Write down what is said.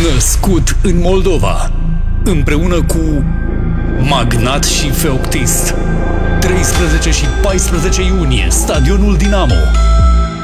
Născut în Moldova, împreună cu Magnat și Feoptist. 13 și 14 iunie, Stadionul Dinamo.